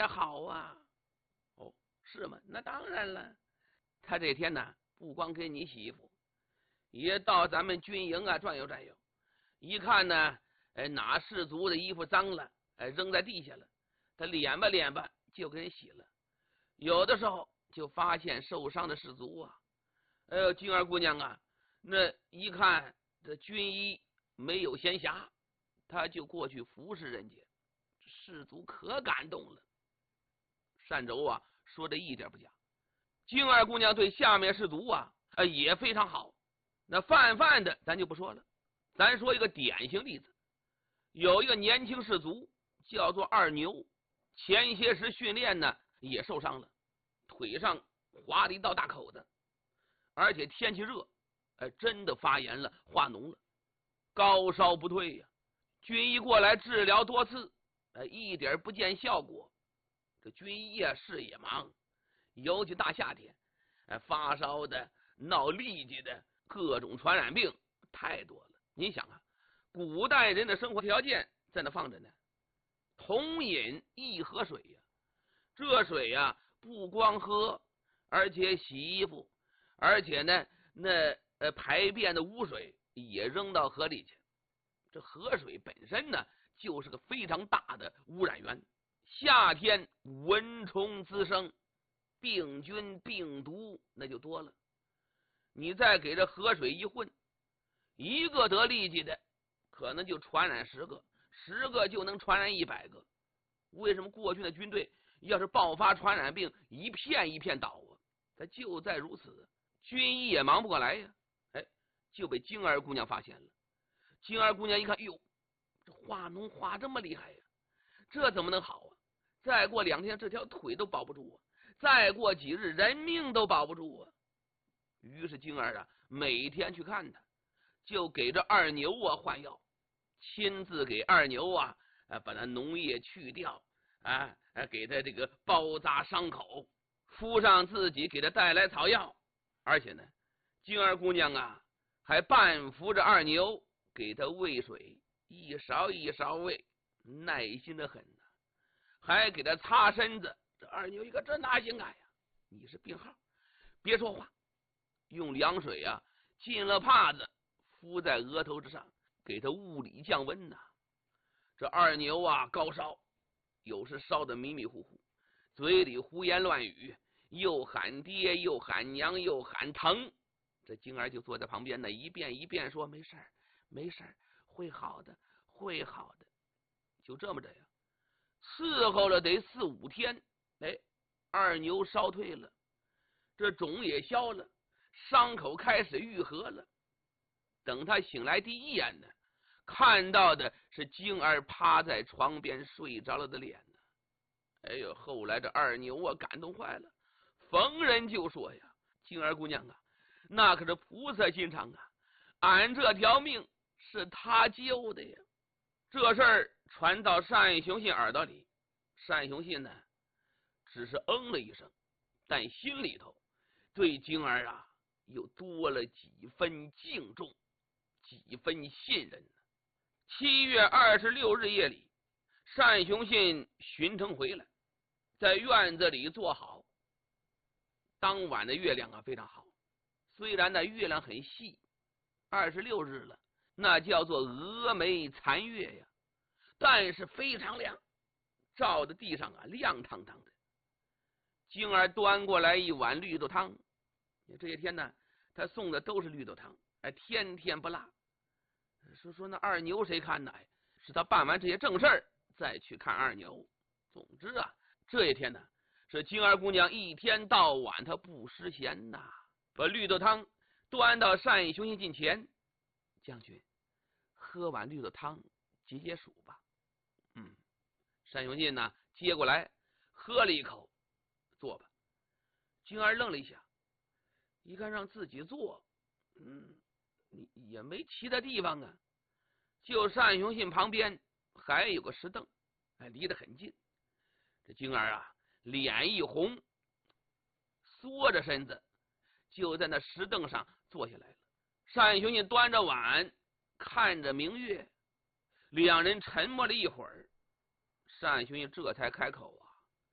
也好啊。哦，是吗？那当然了。他这天呢，不光给你洗衣服，也到咱们军营啊转悠转悠。一看呢，哪士卒的衣服脏了，扔在地下了，他敛吧敛吧就给人洗了。有的时候就发现受伤的士卒啊，金儿姑娘啊，那一看这军医没有闲暇，他就过去服侍人家，士卒可感动了。单轴啊说的一点不假，金二姑娘对下面士卒啊也非常好。那泛的咱就不说了，咱说一个典型例子。有一个年轻士卒叫做二牛，前些时训练呢也受伤了，腿上划了一道大口子，而且天气热，真的发炎了，化脓了，高烧不退呀。军医过来治疗多次，一点不见效果。这军医啊事也忙，尤其大夏天，发烧的、闹痢疾的，各种传染病太多了。你想啊，古代人的生活条件在那放着呢，同饮一河水呀，这水呀不光喝，而且洗衣服，而且呢那排便的污水也扔到河里去。这河水本身呢就是个非常大的污染源，夏天蚊虫滋生，病菌病毒那就多了。你再给这河水一混，一个得痢疾的可能就传染10个，10个就能传染100个。为什么过去的军队要是爆发传染病，一片一片倒啊？他就在如此，军医也忙不过来呀。就被金儿姑娘发现了。金儿姑娘一看，哟，这化脓化这么厉害呀，这怎么能好啊？再过2天这条腿都保不住啊，再过几日人命都保不住啊。于是金儿啊每天去看他，就给这二牛啊换药，亲自给二牛啊把那脓液去掉，给他这个包扎伤口，敷上自己给他带来草药。而且呢，金儿姑娘啊还半扶着二牛，给他喂水，一勺一勺喂，耐心的很呢。还给他擦身子。这二牛一个，这哪行啊呀？你是病号，别说话，用凉水啊浸了帕子敷在额头之上，给他物理降温呐。这二牛啊高烧，有时烧得迷迷糊糊，嘴里胡言乱语，又喊爹又喊娘又喊疼。这金儿就坐在旁边呢，一遍一遍说：“没事儿，没事儿，会好的，会好的。”就这么着呀，伺候了得4、5天，二牛烧退了，这肿也消了，伤口开始愈合了。等他醒来第一眼呢，看到的是金儿趴在床边睡着了的脸呢。哎呦，后来这二牛啊感动坏了，逢人就说呀：“金儿姑娘啊，那可是菩萨心肠啊，俺这条命是他救的呀。”这事儿传到单雄信耳朵里，单雄信呢只是了一声，但心里头对金儿啊又多了几分敬重，几分信任呢。7月26日夜里，单雄信巡城回来，在院子里坐好。当晚的月亮啊非常好，虽然那月亮很细，26日了，那叫做峨眉残月呀，但是非常亮，照的地上啊亮堂堂的。金儿端过来一碗绿豆汤，这些天呢他送的都是绿豆汤，天天不落。说那二牛谁看呢？是他办完这些正事儿再去看二牛。总之啊，这一天呢是金儿姑娘一天到晚她不失闲呐，把绿豆汤端到单雄信近前：“将军，喝碗绿豆汤解解暑吧。”单雄信呢接过来喝了一口：“坐吧。”金儿愣了一下，一看让自己坐，你也没其他地方啊。就单雄信旁边还有个石凳，离得很近。这金儿啊脸一红，缩着身子就在那石凳上坐下来了。单雄信端着碗看着明月，两人沉默了一会儿。单雄信这才开口：“